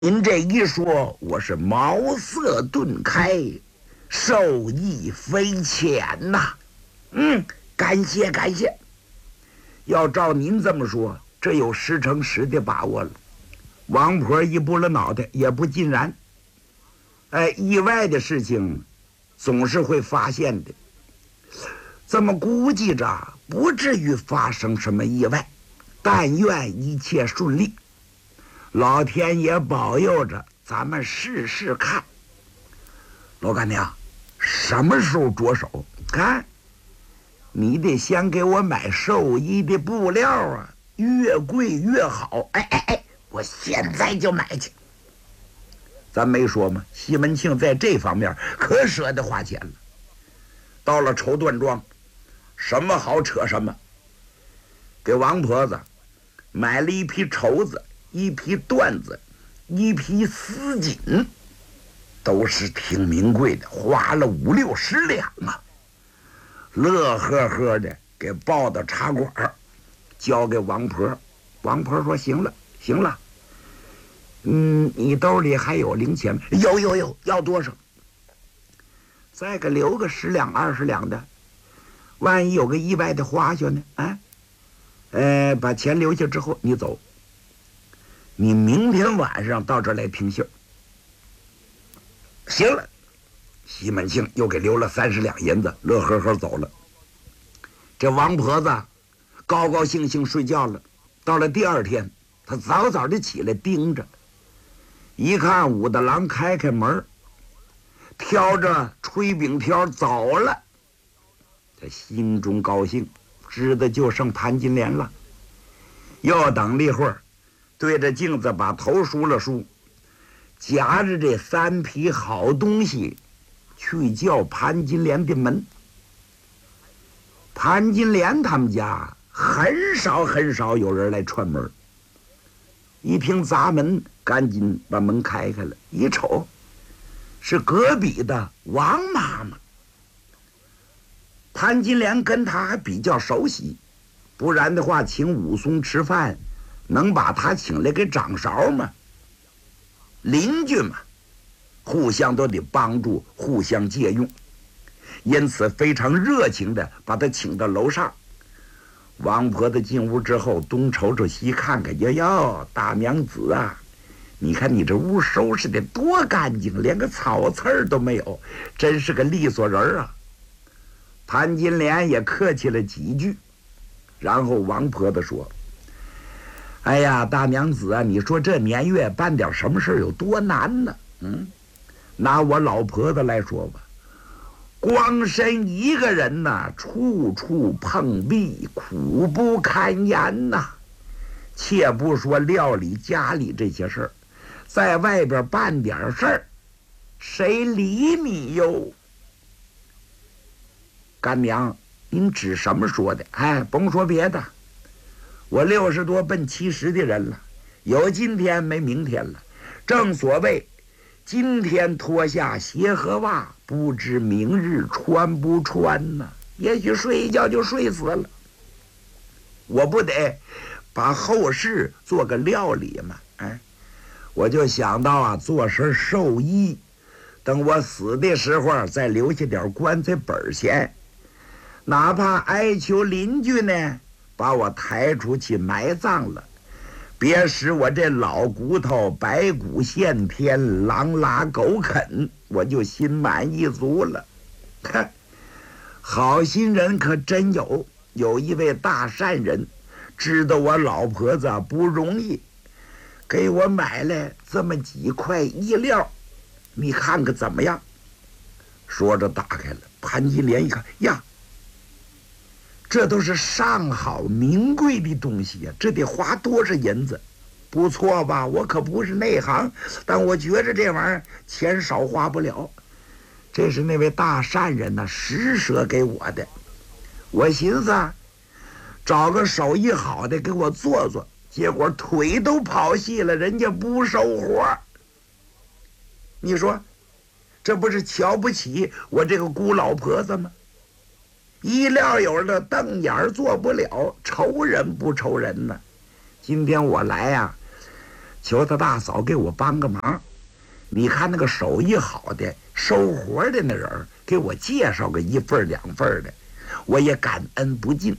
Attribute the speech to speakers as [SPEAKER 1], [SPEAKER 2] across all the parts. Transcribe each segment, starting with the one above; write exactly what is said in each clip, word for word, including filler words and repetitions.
[SPEAKER 1] 您这一说，我是茅塞顿开，受益匪浅呐。嗯，感谢感谢。要照您这么说，这有十成十的把握了。王婆一拨了脑袋，也不尽然。哎，意外的事情总是会发现的。这么估计着，不至于发生什么意外，但愿一切顺利。老天爷保佑着，咱们试试看。老干娘，什么时候着手？看，你得先给我买寿衣的布料啊，越贵越好。哎哎哎，我现在就买去。咱没说吗？西门庆在这方面可舍得花钱了。到了绸缎庄，什么好扯什么。给王婆子买了一批绸子，一批缎子，一批丝锦，都是挺名贵的，花了五六十两啊。乐呵呵的给抱到茶馆，交给王婆。王婆说：“行了，行了。嗯，你兜里还有零钱吗？有有有，要多少？再给留个十两二十两的，万一有个意外的花销呢？啊，呃，把钱留下之后，你走。你明天晚上到这儿来听信儿。行了。”西门庆又给留了三十两银子，乐呵呵走了。这王婆子高高兴兴睡觉了。到了第二天，她早早的起来盯着，一看武大郎开开门，挑着炊饼条走了。他心中高兴，知道就剩潘金莲了。又等了一会儿，对着镜子把头梳了梳，夹着这三匹好东西去叫潘金莲的门。潘金莲他们家很少很少有人来串门，一听砸门，赶紧把门开开了。一瞅，是隔壁的王妈妈。潘金莲跟他还比较熟悉，不然的话，请武松吃饭，能把他请来给掌勺吗？邻居嘛，互相都得帮助，互相借用，因此非常热情的把他请到楼上。王婆子进屋之后，东瞅瞅西看看，哟哟，大娘子啊，你看你这屋收拾的多干净，连个草刺儿都没有，真是个利索人啊。潘金莲也客气了几句，然后王婆子说：“哎呀，大娘子啊，你说这年月办点什么事有多难呢？嗯，拿我老婆子来说吧，光身一个人呐，处处碰壁，苦不堪言呐。且不说料理家里这些事儿，在外边办点事儿，谁理你哟？干娘，您指什么说的？哎，甭说别的，我六十多奔七十的人了，有今天没明天了。正所谓，今天脱下鞋和袜，不知明日穿不穿呢。也许睡一觉就睡死了，我不得把后事做个料理吗？哎，我就想到啊，做身寿衣，等我死的时候再留下点棺材本钱，哪怕哀求邻居呢，把我抬出去埋葬了，别使我这老骨头白骨现天，狼拉狗啃，我就心满意足了。看，好心人可真有，有一位大善人知道我老婆子不容易，给我买了这么几块衣料，你看看怎么样？说着打开了，潘金莲一看，呀，这都是上好名贵的东西呀，这得花多少银子？不错吧？我可不是内行，但我觉着这玩意儿钱少花不了。这是那位大善人呢施舍给我的，我寻思啊，找个手艺好的给我做做，结果腿都跑细了，人家不收活。你说，这不是瞧不起我这个孤老婆子吗？衣料有了，瞪眼做不了，愁人不愁人呢。今天我来呀、啊， 求他大嫂给我帮个忙。你看那个手艺好的收活的那人，给我介绍个一份两份的，我也感恩不尽。”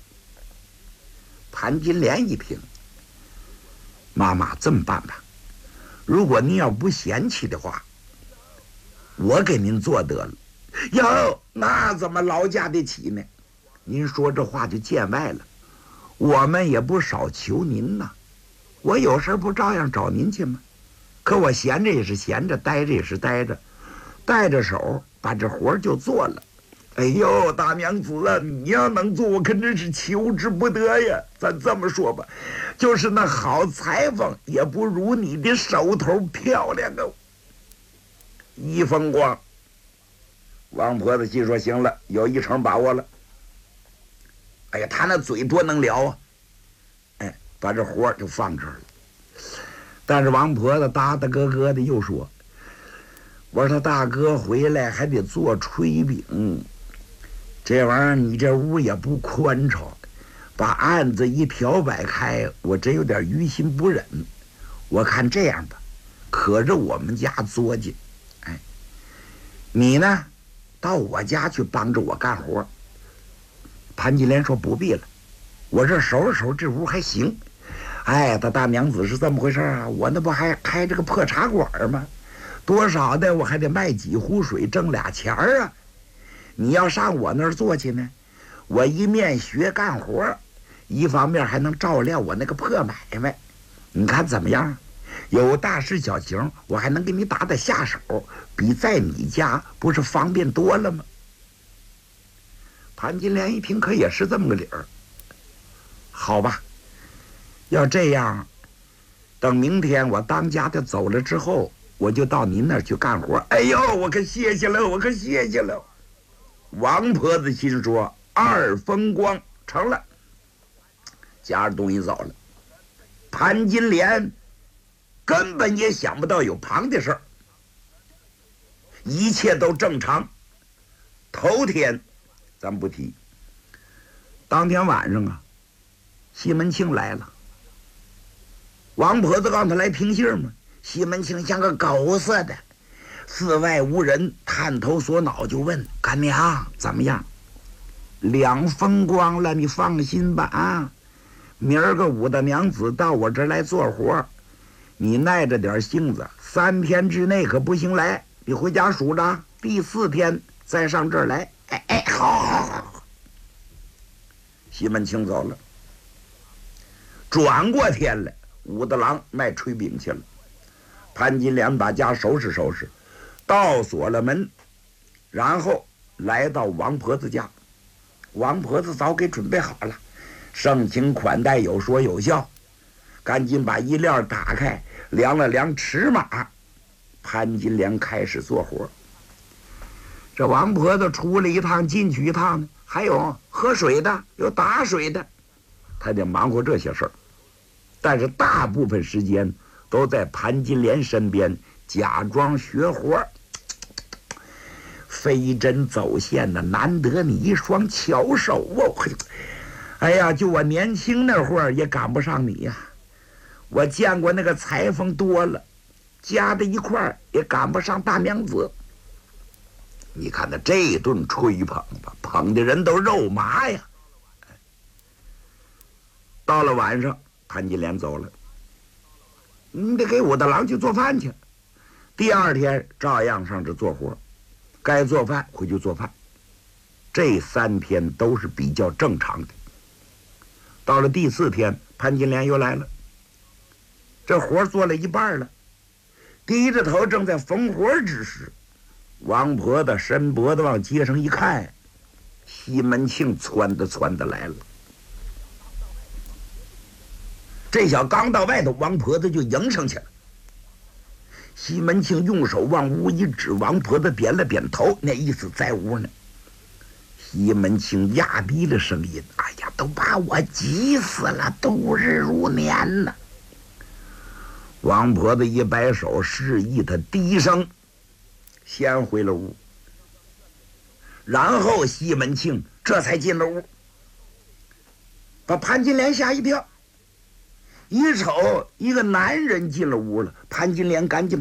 [SPEAKER 1] 潘金莲一听，妈妈这么办吧，如果您要不嫌弃的话，我给您做得了。哟，那怎么劳驾得起呢？您说这话就见外了，我们也不少求您呐。我有事不照样找您去吗？可我闲着也是闲着，待着也是待着，带着手把这活就做了。哎呦，大娘子啊，你要能做，我可真是求之不得呀。咱这么说吧，就是那好裁缝也不如你的手头漂亮啊。一风光，王婆子心说行了，有一成把握了。哎呀，他那嘴多能聊啊！哎，把这活就放这儿了。但是王婆子哒哒咯咯的又说：“我说他大哥回来还得做炊饼，这玩意儿你这屋也不宽敞，把案子一条摆开，我真有点于心不忍。我看这样吧，可着我们家作去，哎，你呢，到我家去帮着我干活。”潘金莲说：“不必了，我这收拾收拾这屋还行。哎，他大娘子是这么回事啊，我那不还开这个破茶馆吗？多少的我还得卖几壶水挣俩钱儿啊。你要上我那儿做去呢，我一面学干活，一方面还能照料我那个破买卖。你看怎么样？有大事小情，我还能给你打打下手，比在你家不是方便多了吗？”潘金莲一听，可也是这么个理儿。好吧，要这样，等明天我当家的走了之后，我就到您那儿去干活。哎呦，我可谢谢了，我可谢谢了。王婆子心说：“二风光成了，夹着东西走了。”潘金莲根本也想不到有旁的事儿，一切都正常。头天咱不提，当天晚上啊，西门庆来了。王婆子让他来听信嘛，西门庆像个狗似的，寺外无人，探头索脑就问：“干娘怎么样？两风光了，你放心吧啊！明儿个武大娘子到我这儿来做活，你耐着点性子，三天之内可不行来，你回家数着，第四天再上这儿来。”哎哎，好好好。西门庆走了，转过天来，武大郎卖炊饼去了。潘金莲把家收拾收拾，倒锁了门，然后来到王婆子家。王婆子早给准备好了，盛情款待，有说有笑。赶紧把衣料打开，量了量尺码。潘金莲开始做活。这王婆子出了一趟进去一趟呢，还有喝水的，有打水的，他得忙活这些事儿。但是大部分时间都在潘金莲身边假装学活，飞针走线的，难得你一双巧手哦！哎呀，就我年轻那会儿也赶不上你呀、啊。我见过那个裁缝多了，加在一块儿也赶不上大娘子。你看他这顿吹捧吧，捧的人都肉麻呀。到了晚上，潘金莲走了，你得给武大郎去做饭去。第二天照样上这做活，该做饭回去做饭。这三天都是比较正常的。到了第四天，潘金莲又来了，这活做了一半了，低着头正在缝活之时，王婆子伸脖子往街上一看，西门庆窜的窜的来了。这小刚到外头，王婆子就迎上去了。西门庆用手往屋一指，王婆子点了点头，那意思在屋呢。西门庆压低了声音：“哎呀，都把我急死了，度日如年了。”王婆子一摆手，示意他低声，先回了屋。然后西门庆这才进了屋，把潘金莲吓一跳。 一瞅，一个男人进了屋了。潘金莲赶紧